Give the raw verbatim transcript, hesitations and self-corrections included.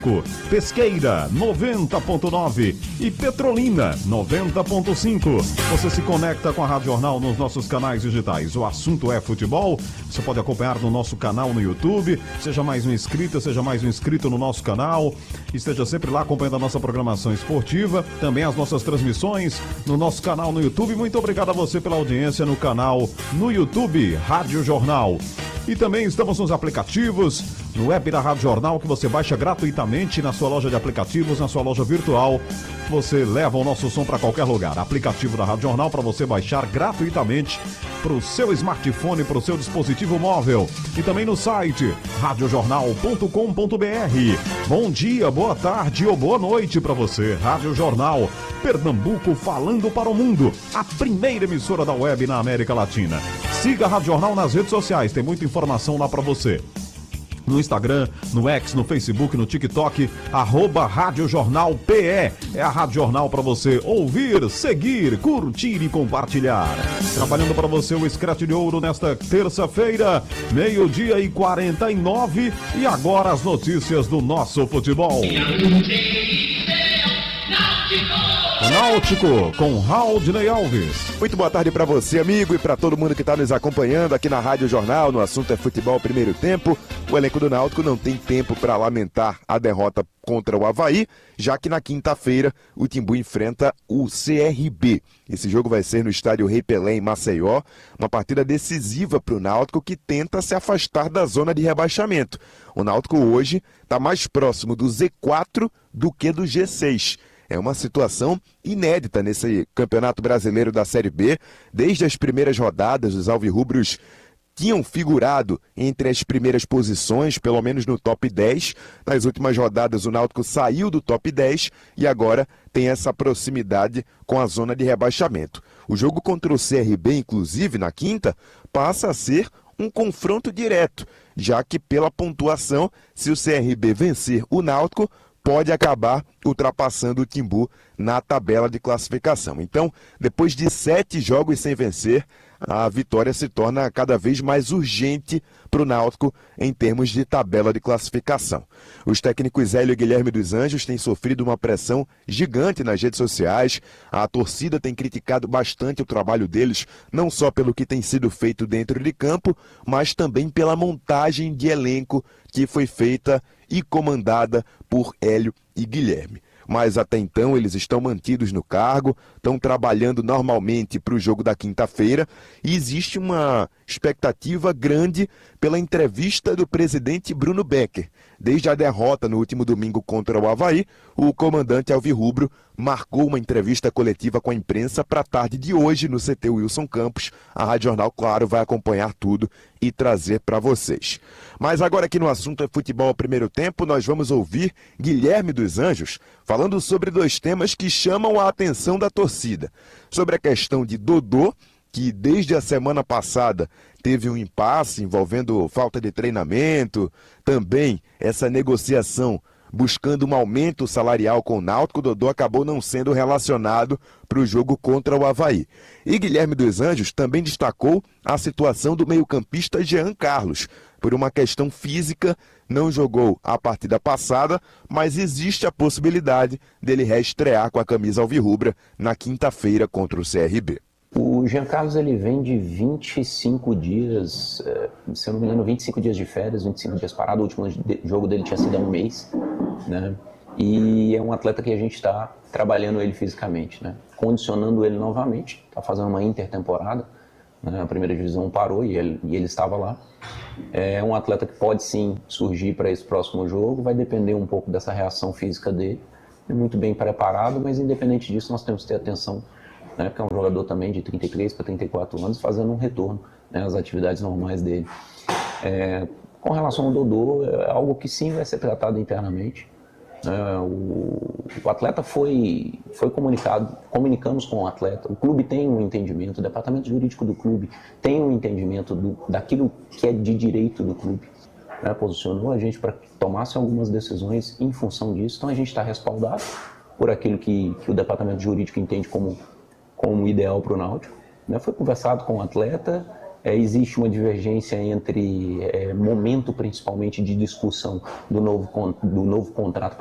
Pesqueira noventa ponto nove e Petrolina noventa ponto cinco. Você se conecta com a Rádio Jornal nos nossos canais digitais. O assunto é futebol. Você pode acompanhar no nosso canal no YouTube. Seja mais um inscrito, seja mais um inscrito no nosso canal. Esteja sempre lá acompanhando a nossa programação esportiva. Também as nossas transmissões no nosso canal no YouTube. Muito obrigado a você pela audiência no canal no YouTube Rádio Jornal. E também estamos nos aplicativos, no app da Rádio Jornal, que você baixa gratuitamente na sua loja de aplicativos, na sua loja virtual. Você leva o nosso som para qualquer lugar. Aplicativo da Rádio Jornal para você baixar gratuitamente para o seu smartphone, para o seu dispositivo móvel. E também no site rádio jornal ponto com ponto b r. Bom dia, boa tarde ou boa noite para você. Rádio Jornal, Pernambuco falando para o mundo. A primeira emissora da web na América Latina. Siga a Rádio Jornal nas redes sociais, tem muita informação lá para você. No Instagram, no X, no Facebook, no TikTok, arroba Rádio Jornal P E. É a Rádio Jornal para você ouvir, seguir, curtir e compartilhar. Trabalhando para você o Scratch de Ouro nesta terça-feira, meio-dia e quarenta e nove. E agora as notícias do nosso futebol. Náutico com Raudney Alves. Muito boa tarde para você, amigo, e para todo mundo que está nos acompanhando aqui na Rádio Jornal. No assunto é futebol primeiro tempo. O elenco do Náutico não tem tempo para lamentar a derrota contra o Avaí, já que na quinta-feira o Timbu enfrenta o C R B. Esse jogo vai ser no estádio Rei Pelé, em Maceió, uma partida decisiva para o Náutico que tenta se afastar da zona de rebaixamento. O Náutico hoje está mais próximo do Z quatro do que do G seis. É uma situação inédita nesse Campeonato Brasileiro da Série B. Desde as primeiras rodadas, os alvirrubros tinham figurado entre as primeiras posições, pelo menos no top dez. Nas últimas rodadas, o Náutico saiu do top dez e agora tem essa proximidade com a zona de rebaixamento. O jogo contra o C R B, inclusive, na quinta, passa a ser um confronto direto, já que pela pontuação, se o C R B vencer o Náutico, pode acabar ultrapassando o Timbu na tabela de classificação. Então, depois de sete jogos sem vencer, a vitória se torna cada vez mais urgente para o Náutico em termos de tabela de classificação. Os técnicos Hélio e Guilherme dos Anjos têm sofrido uma pressão gigante nas redes sociais. A torcida tem criticado bastante o trabalho deles, não só pelo que tem sido feito dentro de campo, mas também pela montagem de elenco que foi feita e comandada por Hélio e Guilherme. Mas até então eles estão mantidos no cargo, estão trabalhando normalmente para o jogo da quinta-feira e existe uma expectativa grande pela entrevista do presidente Bruno Becker. Desde a derrota no último domingo contra o Avaí, o comandante alvirrubro marcou uma entrevista coletiva com a imprensa para a tarde de hoje no C T Wilson Campos. A Rádio Jornal, claro, vai acompanhar tudo e trazer para vocês. Mas agora aqui no assunto é futebol primeiro tempo, nós vamos ouvir Guilherme dos Anjos falando sobre dois temas que chamam a atenção da torcida. Sobre a questão de Dodô, que desde a semana passada teve um impasse envolvendo falta de treinamento, também essa negociação buscando um aumento salarial com o Náutico. O Dodô acabou não sendo relacionado para o jogo contra o Avaí. E Guilherme dos Anjos também destacou a situação do meio-campista Jean Carlos. Por uma questão física, não jogou a partida passada, mas existe a possibilidade dele reestrear com a camisa alvirrubra na quinta-feira contra o C R B. O Jean Carlos ele vem de vinte e cinco dias, se eu não me engano, vinte e cinco dias de férias, vinte e cinco dias parado. O último jogo dele tinha sido há um mês, né? E é um atleta que a gente está trabalhando ele fisicamente, né? Condicionando ele novamente, está fazendo uma intertemporada, né? A primeira divisão parou e ele, e ele estava lá. É um atleta que pode sim surgir para esse próximo jogo, vai depender um pouco dessa reação física dele. É muito bem preparado, mas independente disso nós temos que ter atenção, né, porque é um jogador também de trinta e três para trinta e quatro anos fazendo um retorno, né, às atividades normais dele. É, com relação ao Dodô, é algo que sim vai ser tratado internamente. É, o, o atleta foi, foi comunicado, comunicamos com o atleta, o clube tem um entendimento, o departamento jurídico do clube tem um entendimento do, daquilo que é de direito do clube, né, posicionou a gente para que tomasse algumas decisões em função disso. Então a gente está respaldado por aquilo que, que o departamento jurídico entende como como ideal para o Náutico, né? Foi conversado com o atleta é, existe uma divergência entre é, momento, principalmente, de discussão do novo, do novo contrato